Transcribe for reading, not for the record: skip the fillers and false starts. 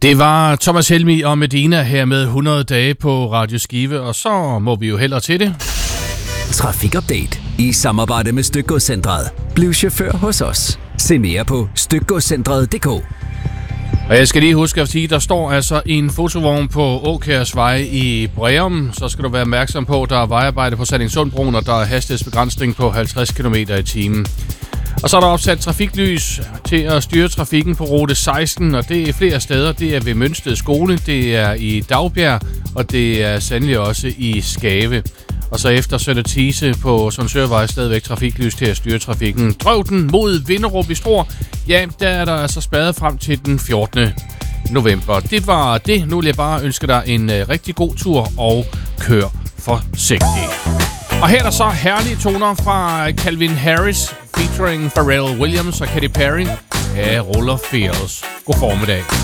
Det var Thomas Helmig og Medina her med 100 dage på Radio Skive, og så må vi jo hellere til det. Trafikupdate i samarbejde med Stykgodscentret. Bliv chauffør hos os. Se mere på stykgodscentret.dk. Og jeg skal lige huske at sige, der står altså en fotovogn på Åkærsvej i Breum. Så skal du være opmærksom på, at der er vejarbejde på Sallingsundbroen, og der er hastighedsbegrænsning på 50 km i timen. Og så er der opsat trafiklys til at styre trafikken på rute 16, og det er flere steder. Det er ved Mønsted Skole, det er i Dagbjerg, og det er sandelig også i Skave. Og så efter Sønder Thise på Sundsørvej stadigvæk trafiklys til at styre trafikken. Drøvden mod Vinderup i Struer, ja, der er der altså spadet frem til den 14. november. Det var det. Nu vil jeg bare ønske dig en rigtig god tur og kør forsigtigt. Og her er der så herlige toner fra Calvin Harris featuring Pharrell Williams og Katy Perry af Roller Fields. God formiddag.